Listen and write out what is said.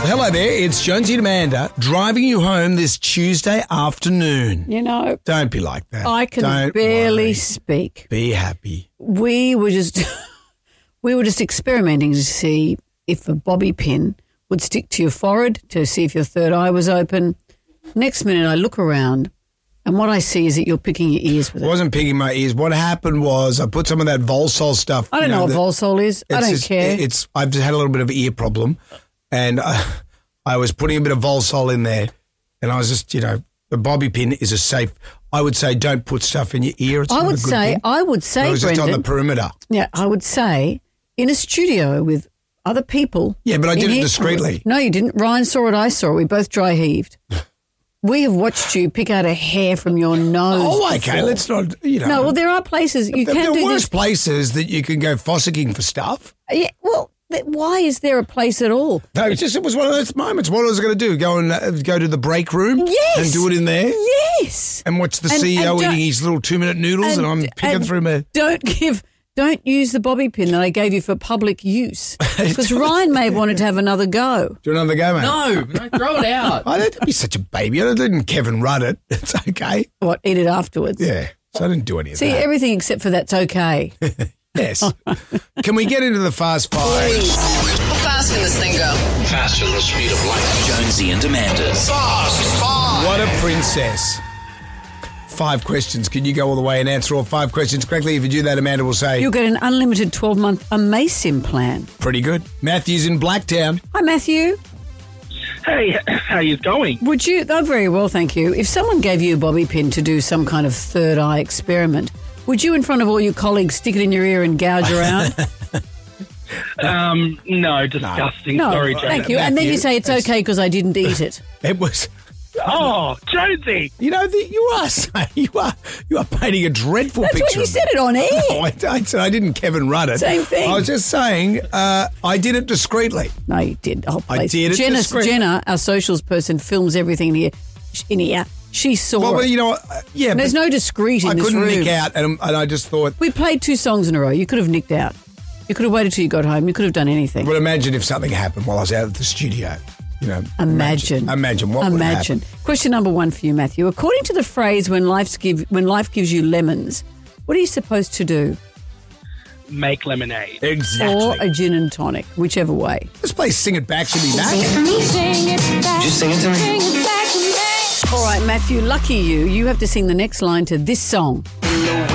Hello there, it's Jonesy and Amanda driving you home this Tuesday afternoon. You know, Don't be like that. I can Don't barely worry. speak. Be happy. We were just experimenting to see if a bobby pin would stick to your forehead, to see if your third eye was open. Next minute I look around and what I see is that you're picking your ears with I it. wasn't picking my ears. What happened was I put some of that Volsol stuff. I don't know what Volsol is. I don't care. I've just had a little bit of an ear problem, and I was putting a bit of Volsol in there, and I was just, the bobby pin is a safe. I would say don't put stuff in your ear. It's I not would a good say, thing. I would say, It was just on Brendan. the perimeter. Yeah, I would say in a studio with other people. Yeah, but I did in it here- discreetly. No, you didn't. Ryan saw it. I saw it. We both dry heaved. We have watched you pick out a hair from your nose. Oh, okay. before. Let's not. No, well, there are places you there can are do worse this. places that you can go fossicking for stuff. Yeah, well, why is there a place at all? No, it was one of those moments. What was I going to do? Go to the break room Yes. and do it in there? Yes. And watch the And CEO don't- eating his little 2-minute noodles and I'm picking and through my... Don't use the bobby pin that I gave you for public use. Because Ryan may have wanted to have another go. Do another go, mate? No, throw it out. I don't be such a baby. I didn't Kevin Rudd it. It's okay. What, eat it afterwards? Yeah. So I didn't do any of See, that. everything except for that's okay. Yes. Can we get into the fast five? How fast can this thing go? Faster than the speed of light. Jonesy and Amanda's Fast Five. What a princess. 5 questions. Can you go all the way and answer all 5 questions correctly? If you do that, Amanda will say, You'll get an unlimited 12-month Amasim plan. pretty good. Matthew's in Blacktown. Hi, Matthew. Hey, how you going? Would you, oh, very well, thank you. If someone gave you a bobby pin to do some kind of third eye experiment, would you, in front of all your colleagues, stick it in your ear and gouge around? No, disgusting. No, Sorry, Joe. thank you. And then you say it's okay because I didn't eat it. It was... Oh, Jonesy. You are painting a dreadful That's picture. what you of said it. it on air. No, I didn't Kevin Rudd it. Same thing. I was just saying I did it discreetly. No, you did. Oh, I please. did it discreetly. Jenna, our socials person, films everything in here. She saw Well, it. you know what? Yeah, There's but no discreet in I this couldn't room. nick out, and I just thought, We played 2 songs in a row. You could have nicked out. You could have waited till you got home. You could have done anything. but imagine if something happened while I was out at the studio. Imagine what would happen. Question number 1 for you, Matthew. According to the phrase "when life gives you lemons," what are you supposed to do? Make lemonade. Exactly. Or a gin and tonic, whichever way. This place, Sing It Back, should be back. Just sing it to me. All right, Matthew, lucky you. You have to sing the next line to this song.